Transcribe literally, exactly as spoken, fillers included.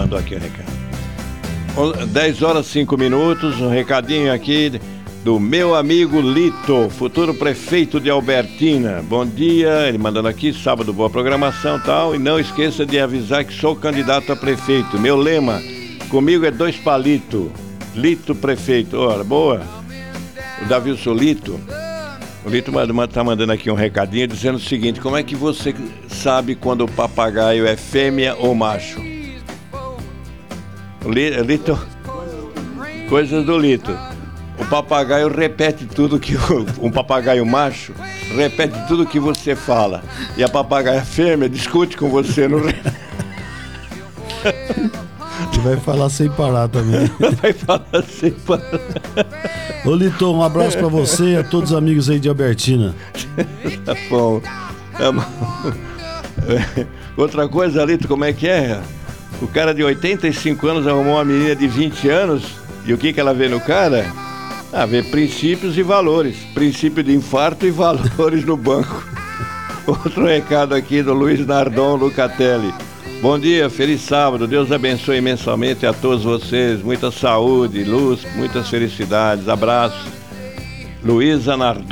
mandou aqui o recado. dez horas e cinco minutos, um recadinho aqui do meu amigo Lito, futuro prefeito de Albertina. Bom dia, ele mandando aqui, sábado, boa programação e tal. E não esqueça de avisar que sou candidato a prefeito. Meu lema, comigo é dois palitos. Lito prefeito, ora, boa. O Davi Solito, o Lito tá mandando aqui um recadinho dizendo o seguinte: como é que você sabe quando o papagaio é fêmea ou macho? O Lito, coisas do Lito. O papagaio repete tudo que o, um papagaio macho repete tudo que você fala, e a papagaia fêmea discute com você no re... E vai falar sem parar também. Vai falar sem parar. Ô Lito, um abraço pra você e a todos os amigos aí de Albertina. Tá bom. Tá bom. Outra coisa, Lito, como é que é? O cara de oitenta e cinco anos arrumou uma menina de vinte anos, e o que que ela vê no cara? Ah, vê princípios e valores. Princípio de infarto e valores no banco. Outro recado aqui do Luiz Nardon Lucatelli. Bom dia, feliz sábado. Deus abençoe imensamente a todos vocês. Muita saúde, luz, muitas felicidades. Abraço. Luísa Nardon.